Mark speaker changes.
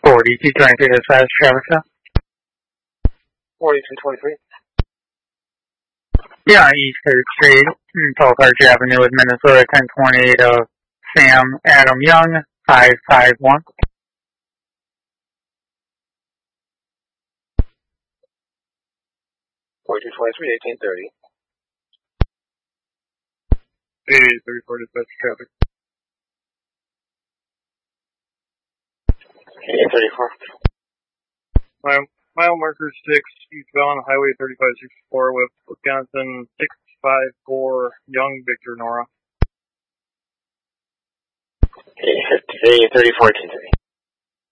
Speaker 1: 4223 dispatch, Travis Hill.
Speaker 2: 4223.
Speaker 1: Yeah, East 3rd Street, Tulkarch Avenue with Minnesota 1028 of Sam Adam Young, 551.
Speaker 2: 4223, 1830.
Speaker 3: 34 dispatch traffic.
Speaker 2: 1834.
Speaker 3: Mile marker 6, eastbound Highway 3564 with Wisconsin 654 Young Victor Nora.
Speaker 2: 34, 1830.